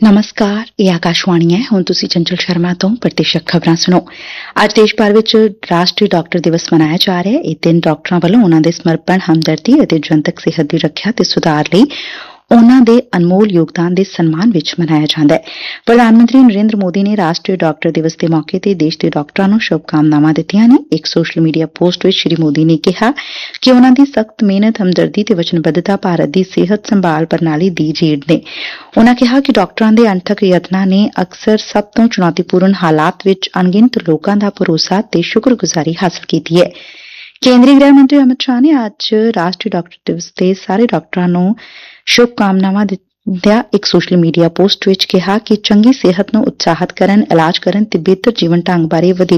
ਨਮਸਕਾਰ, ਇਹ ਆਕਾਸ਼ਵਾਣੀ ਹੈ। ਹੁਣ ਤੁਸੀਂ ਚੰਚਲ ਸ਼ਰਮਾ ਤੋਂ ਪ੍ਰਤੀਸ਼ਤ ਖਬਰਾਂ ਸੁਣੋ। ਅੱਜ ਦੇਸ਼ ਭਰ ਵਿੱਚ ਰਾਸ਼ਟਰੀ ਡਾਕਟਰ ਦਿਵਸ ਮਨਾਇਆ ਜਾ ਰਿਹਾ ਹੈ। ਇਹ ਦਿਨ ਡਾਕਟਰਾਂ ਵੱਲੋਂ ਉਨ੍ਹਾਂ ਦੇ ਸਮਰਪਣ, ਹਮਦਰਦੀ ਅਤੇ ਜਨਤਕ ਸਿਹਤ ਦੀ ਰੱਖਿਆ ਤੇ ਸੁਧਾਰ ਲਈ ਉਨ੍ਹਾਂ ਦੇ ਅਨਮੋਲ ਯੋਗਦਾਨ ਦੇ ਸਨਮਾਨ ਵਿੱਚ ਮਨਾਇਆ ਜਾਂਦਾ ਹੈ। ਪ੍ਰਧਾਨ ਮੰਤਰੀ ਨਰਿੰਦਰ ਮੋਦੀ ਨੇ ਰਾਸ਼ਟਰੀ ਡਾਕਟਰ ਦਿਵਸ ਦੇ ਮੌਕੇ ਤੇ ਦੇਸ਼ ਦੇ ਡਾਕਟਰਾਂ ਨੂੰ ਸ਼ੁਭਕਾਮਨਾਵਾਂ ਦਿੱਤੀਆਂ ਨੇ। ਇੱਕ ਸੋਸ਼ਲ ਮੀਡੀਆ ਪੋਸਟ ਵਿੱਚ ਸ੍ਰੀ ਮੋਦੀ ਨੇ ਕਿਹਾ ਕਿ ਉਨ੍ਹਾਂ ਦੀ ਸਖਤ ਮਿਹਨਤ, ਹਮਦਰਦੀ ਤੇ ਵਚਨਬੱਧਤਾ ਭਾਰਤ ਦੀ ਸਿਹਤ ਸੰਭਾਲ ਪ੍ਰਣਾਲੀ ਦੀ ਰੀੜ੍ਹ ਨੇ। ਉਨ੍ਹਾਂ ਕਿਹਾ ਕਿ ਡਾਕਟਰਾਂ ਦੇ ਅਣਥੱਕ ਯਤਨਾਂ ਨੇ ਅਕਸਰ ਸਭ ਤੋਂ ਚੁਣੌਤੀਪੂਰਨ ਹਾਲਾਤ ਵਿੱਚ ਅਣਗਿਣਤ ਲੋਕਾਂ ਦਾ ਭਰੋਸਾ ਤੇ ਸ਼ੁਕਰਗੁਜ਼ਾਰੀ ਹਾਸਲ ਕੀਤੀ ਹੈ। ਕੇਂਦਰੀ ਗ੍ਰਹਿ ਮੰਤਰੀ ਅਮਿਤ ਸ਼ਾਹ ਨੇ ਅੱਜ ਰਾਸ਼ਟਰੀ ਡਾਕਟਰ ਦਿਵਸ ਤੇ ਸਾਰੇ ਡਾਕਟਰਾਂ ਨੂੰ ਸ਼ੁਭਕਾਮਨਾਵਾਂ ਦਿੱਤਿਆਂ ਇੱਕ ਸੋਸ਼ਲ ਮੀਡੀਆ ਪੋਸਟ ਵਿੱਚ ਕਿਹਾ ਕਿ ਚੰਗੀ ਸਿਹਤ ਨੂੰ ਉਤਸ਼ਾਹਿਤ ਕਰਨ, ਇਲਾਜ ਕਰਨ ਤੇ ਬਿਹਤਰ ਜੀਵਨ ਢੰਗ ਬਾਰੇ ਵਧੇਰੇ